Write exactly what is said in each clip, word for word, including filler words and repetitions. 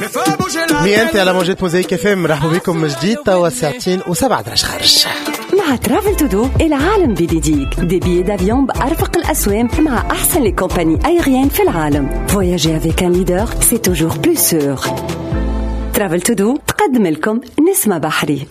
مي انت على موجة موزايك اف ام. مرحبا بكم من جديد. توا ساعتين وسبعة درجة خارج مع ترافل تودو. العالم بيديك دي بيي دافيون بأرفق الأسوام مع أحسن لي كومباني أيريان في العالم. فواياجي افيك ان ليدر سي توجور بلو سور. ترافل تودو تقدم لكم نسمة بحري.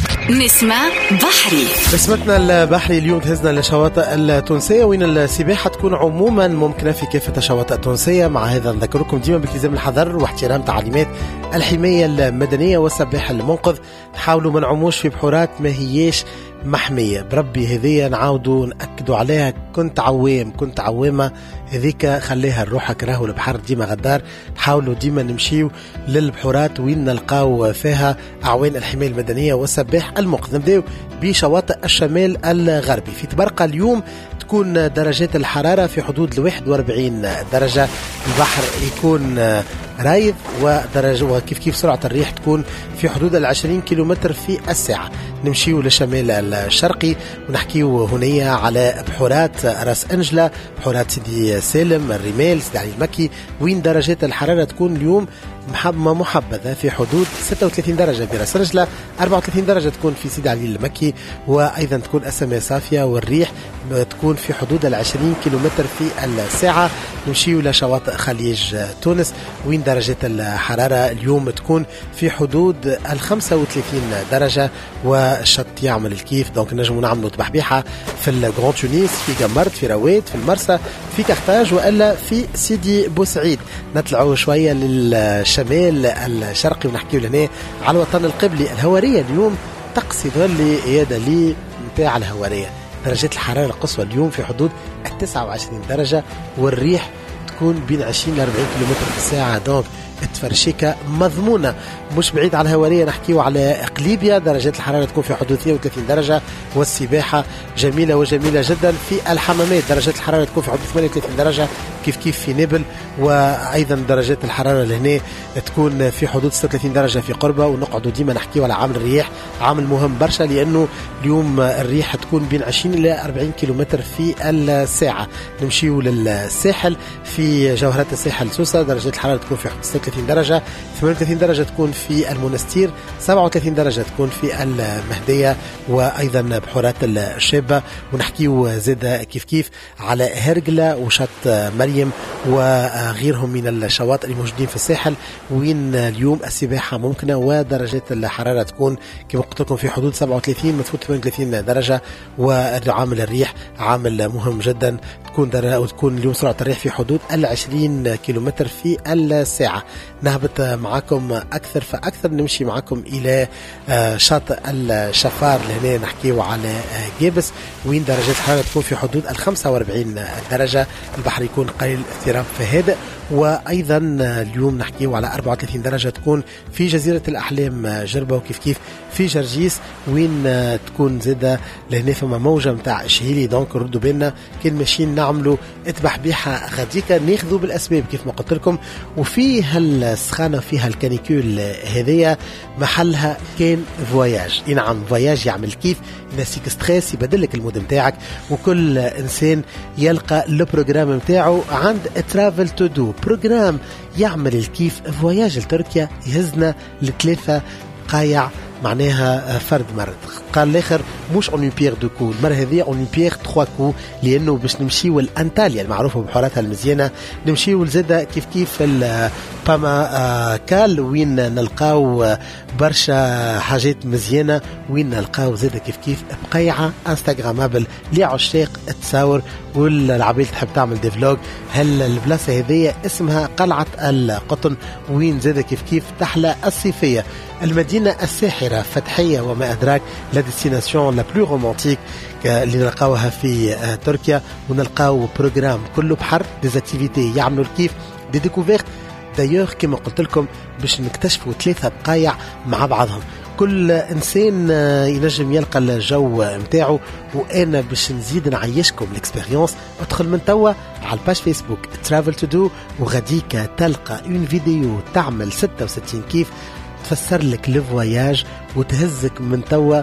نسمة بحري. نسمتنا البحري اليوم تهزنا للشواطئ التونسية وين السباحة تكون عموما ممكنة في كافة الشواطئ التونسية. مع هذا نذكركم ديما بالتزام الحذر واحترام تعليمات الحماية المدنية والسباحة المنقذ. نحاولوا ما نعوموش في بحورات ما هيش محمية. بربي هذية نعاودوا نأكدوا عليها. كنت عوام كنت عوامة هذيك خليها الروحك. راهو البحر ديما غدار. نحاولوا ديما نمشيو للبحورات وين نلقاو فيها أعوان الحماية المدنية والسباح المنقذ. نبداو بشواطئ الشمال الغربي. في تبرقة اليوم تكون درجات الحرارة في حدود الواحد واربعين درجة. البحر يكون رايض ودرجة وكيف كيف سرعة الريح تكون في حدود العشرين كيلومتر في الساعة. نمشيو للشمال الشرقي ونحكيو هنا على بحورات راس أنجلة، بحورات سيدي سالم، الرمال، سيدي علي المكي، وين درجات الحرارة تكون اليوم محبة محبذة في حدود ستة وثلاثين درجة براس رجلة، أربعة وثلاثين درجة تكون في سيدي علي المكي، وأيضا تكون السماء صافية والريح تكون في حدود العشرين كيلومتر في الساعة. نمشيو لشواطئ خليج تونس وين درجة الحرارة اليوم تكون في حدود الخمسة وثلاثين درجة والشط يعمل الكيف. دونك نجموا نعملوا تبحبيحة في الجران تونس، في جمرت، في رواد، في المرسى، في كارتاج، وإلا في سيدي بوسعيد. نطلعوا شوية للشمال الشرقي ونحكيوا لهنا على الوطن القبلي. الهوارية اليوم طقس يظل يادا لي متاع الهوارية. درجات الحرارة القصوى اليوم في حدود التسعة وعشرين درجة والريح تكون بين عشرين لأربعين كيلومتر في الساعة. دونك تفرشيكة مضمونة. مش بعيد على الهوارية نحكيو على قليبيا. درجات الحرارة تكون في حدود اثنين وثلاثين درجة والسباحة جميلة وجميلة جدا. في الحمامات درجات الحرارة تكون في حدود ثمانية وثلاثين درجة كيف كيف في نابل. وأيضا درجات الحرارة لهنا تكون في حدود ستة وثلاثين درجة في قربة. ونقعدوا ديما نحكيو على عامل الرياح، عامل مهم برشا لأنه اليوم الريح تكون بين عشرين إلى أربعين كيلومتر في الساعة. نمشيو للساحل. في جوهرات الساحل سوسة درجات الحرارة تكون في حدود ستة وثلاثين درجة، ثمانية وثلاثين درجة تكون في المنستير، سبعة وثلاثين درجة تكون في المهدية وأيضا بحورات الشابة. ونحكيو زادة كيف كيف على هرقلة وشط مريم وغيرهم من الشواطئ الموجودين في الساحل وين اليوم السباحة ممكنة. ودرجات الحرارة تكون كما قلت لكم في حدود سبعة وثلاثين مثل ثمانية وثلاثين درجة. وعامل الريح عامل مهم جدا. تكون در... وتكون اليوم سرعة الريح في حدود العشرين كيلومتر في الساعة. نهبط معكم أكثر فأكثر. نمشي معكم إلى شاطئ الشفار لهنا نحكيه على جيبس وين درجة الحرارة تكون في حدود الخمسة واربعين درجة. البحر يكون قليل اضطراب فهادئ. وأيضا اليوم نحكيه على أربعة وثلاثين درجة تكون في جزيرة الأحلام جربة. وكيف كيف في جرجيس وين تكون زادة لهنا فما موجة متاع شهيلي. دونك ردوا بالنا كان ماشيين نعملوا اتبحبيحة غاديكا ناخذوا بالأسباب كيف ما قلت لكم. وفي هالسخانة فيها الكانيكول هذية محلها كان فواياج. نعم فواياج يعمل كيف ينسيك ستريس، يبدلك المود متاعك. وكل إنسان يلقى البروجرام متاعه عند ترافل تو دو. بروجرام يعمل الكيف فواياج لتركيا يهزنا لثلاثة قايع معناها فرد مرض. قال الاخر مش اون بيير دو كو، المره هذه اون بيير تخوا كو لانه باش نمشيو لانطاليا المعروفه بحوراتها المزيانه. نمشيو لزاده كيف كيف الباما كال وين نلقاو برشا حاجات مزيانه. وين نلقاو زاده كيف كيف بقيعه انستغرامابل لعشاق التصاور والعبيد تحب تعمل دي فلوج. هل البلاصه هذه اسمها قلعه القطن وين زاده كيف كيف تحلى الصيفيه. المدينه الساحره فتحيه وما ادراك لا ديستيناسيون لا بلو رومانتيك اللي نلقاوها في تركيا. ونلقاو بروجرام كله بحر ديزاكتيفيتي يعملوا الكيف دي ديكوفيرت. دايوغ كما قلت لكم باش نكتشفوا ثلاثه بقايع مع بعضهم. كل إنسان ينجم يلقى الجو متاعه. وأنا باش نزيد نعيشكم الإكسبيريونس ادخل من توا على الباج فيسبوك ترافل تو دو وغاديك تلقى اون فيديو تعمل ستة وستين كيف تفسر لك الفواياج وتهزك من توا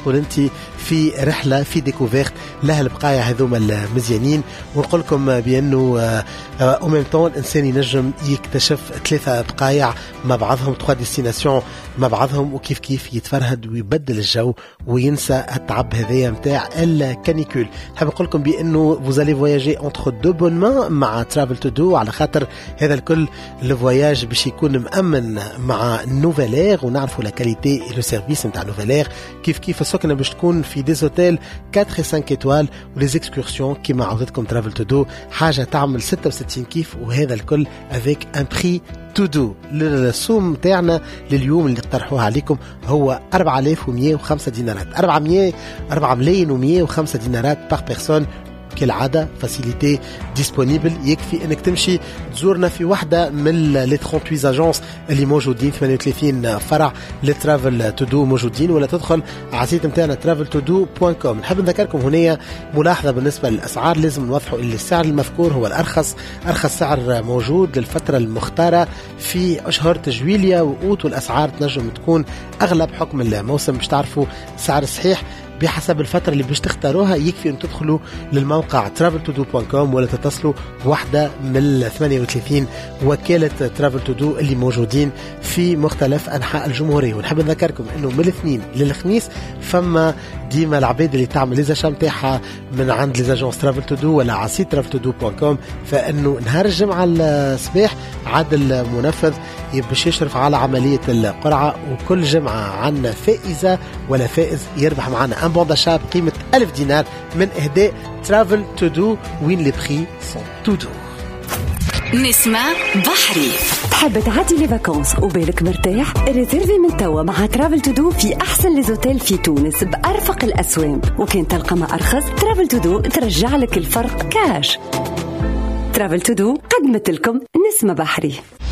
تدخل انت في رحله في ديكوفيرت لها البقايا هذوما المزيانين. ونقول لكم بانه او ميم طون الانسان ينجم يكتشف ثلاثه بقايع مع بعضهم، تخوا ديستيناسيون مع بعضهم، وكيف كيف يتفرهد ويبدل الجو وينسى التعب هذايا نتاع الكانيكول. نحب نقول لكم بانه vous allez voyager entre deux bonnes mains مع ترافل تو دو، على خاطر هذا الكل الفواياج باش يكون مأمن مع نوفيلير، ونعرفوا لا كاليتي لو سيرفيس نتاع نوفيلير. كيف كيف السكنه باش تكون في دي اوتيل أربعة وخمسة ايطوال، وليز اكسكورسيون كيما عودتكم ترافل تو دو حاجه تعمل ستة وستين كيف، وهذا الكل افيك ان بري تو دو. السوم تاعنا لليوم اللي اقترحوها عليكم هو أربعة آلاف ومئة وخمسة دينارات، أربعمئة أربعة ملايين ومئة وخمسة دينارات بار بيرسون كالعادة. فاسيليتي ديسبونيبل، يكفي انك تمشي تزورنا في واحدة من لي ثلاثة وثمانين اجونس اللي موجودين، ثمانية وثلاثين فرع لترافل تو دو موجودين، ولا تدخل على السيت نتاعنا ترافل تو دو دوت كوم. نحب نذكركم هنا ملاحظة بالنسبة للأسعار، لازم نوضحوا اللي السعر المذكور هو الأرخص، أرخص سعر موجود للفترة المختارة في أشهر جويليا وأوت، والأسعار تنجم تكون أغلى بحكم الموسم. باش تعرفوا السعر الصحيح بحسب الفترة اللي باش تختاروها، يكفي أن تدخلوا للموقع ترافل تو دو دوت كوم ولا تتصلوا بواحدة من ثمانية وثلاثين وكالة ترافل تو دو اللي موجودين في مختلف أنحاء الجمهورية. ونحب نذكركم أنه من الاثنين للخميس فما ديما العباد اللي تعمل ليزاشا متاعها من عند ليزاجونس ترافل تو دو ولا على سيت ترافل تو دو دوت كوم، فإنه نهار الجمعة الصباح عاد المنفذ باش يشرف على عملية القرعة، وكل جمعة عنا فائزة ولا فائز يربح معنا ان بون داشا بقيمة ألف دينار من إهداء ترافل تو دو، وين لي بخي سون تو دو. نسمة بحري. تحب تعدي لي فاكونس وبالك مرتاح؟ ريزيرفي من توا مع ترافل تو دو في أحسن ليزوتيل في تونس بأرفق الأسواق، وكان تلقى ما أرخص ترافل تو دو ترجع لك الفرق كاش. ترافل تو دو قدمت لكم نسمة بحري.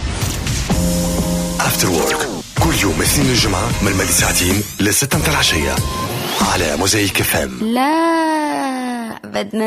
افتر وورك كل يوم اثنين الجمعة من مالي ساعتين لستة متاع العشية على موزايك فام. لا بدنا